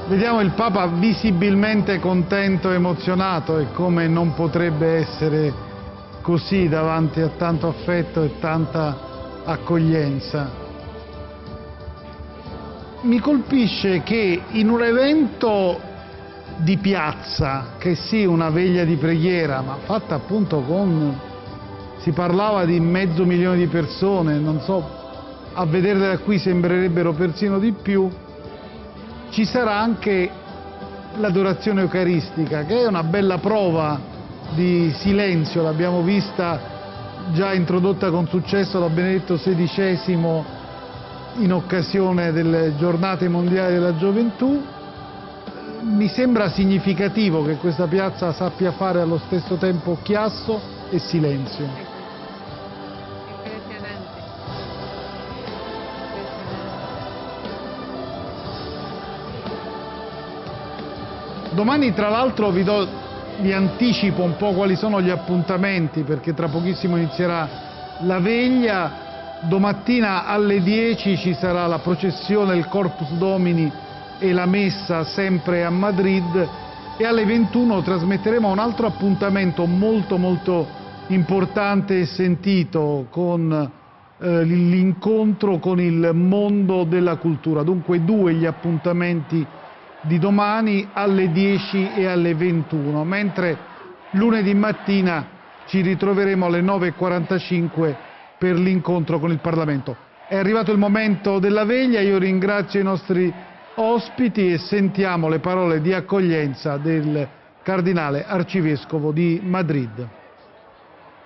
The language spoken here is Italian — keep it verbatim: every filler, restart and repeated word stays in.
Vediamo il Papa visibilmente contento e emozionato, e come non potrebbe essere così davanti a tanto affetto e tanta accoglienza. Mi colpisce che in un evento di piazza, che sì, una veglia di preghiera, ma fatta appunto con, si parlava di mezzo milione di persone, non so, a vederle da qui sembrerebbero persino di più, ci sarà anche l'adorazione eucaristica, che è una bella prova di silenzio. L'abbiamo vista già introdotta con successo da Benedetto sedicesimo in occasione delle giornate mondiali della gioventù. Mi sembra significativo che questa piazza sappia fare allo stesso tempo chiasso e silenzio. Domani tra l'altro vi, do, vi anticipo un po' quali sono gli appuntamenti, perché tra pochissimo inizierà la veglia. Domattina alle dieci ci sarà la processione, il Corpus Domini e la messa sempre a Madrid, e alle ventuno trasmetteremo un altro appuntamento molto molto importante e sentito, con eh, l'incontro con il mondo della cultura. Dunque due gli appuntamenti di domani alle dieci e alle ventuno, mentre lunedì mattina ci ritroveremo alle nove e quarantacinque per l'incontro con il Parlamento. È arrivato il momento della veglia, io ringrazio i nostri ospiti e sentiamo le parole di accoglienza del Cardinale Arcivescovo di Madrid.